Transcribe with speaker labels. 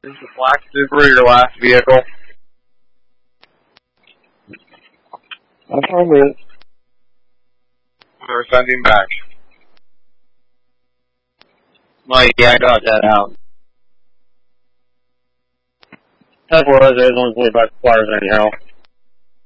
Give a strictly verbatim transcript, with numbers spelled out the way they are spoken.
Speaker 1: Is the black Supra your last vehicle?
Speaker 2: That's all it is.
Speaker 1: We're sending back.
Speaker 2: Well, yeah, I got that out. That's what it is. There's only twenty-five suppliers anyhow.